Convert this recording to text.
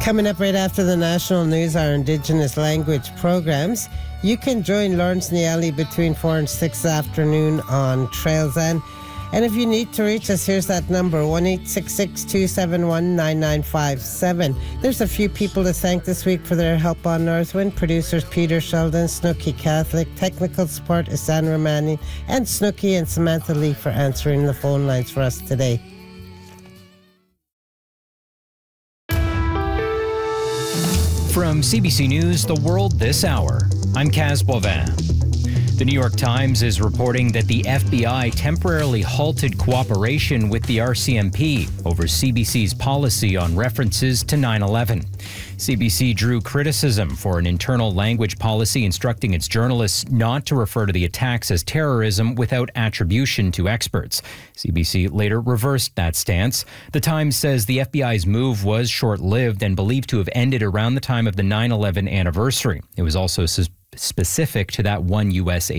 Coming up right after the national news, our Indigenous language programs. You can join Lawrence Niali between 4 and 6 this afternoon on Trails End. And if you need to reach us, here's that number, 1-866-271-9957. There's a few people to thank this week for their help on Northwind. Producers Peter Sheldon, Snooky Catholic, technical support is San Romani, and Snooky and Samantha Lee for answering the phone lines for us today. From CBC News, The World This Hour, I'm Kaz Boivin. The New York Times is reporting that the FBI temporarily halted cooperation with the RCMP over CBC's policy on references to 9/11. CBC drew criticism for an internal language policy instructing its journalists not to refer to the attacks as terrorism without attribution to experts. CBC later reversed that stance. The Times says the FBI's move was short-lived and believed to have ended around the time of the 9/11 anniversary. It was also specific to that one U.S.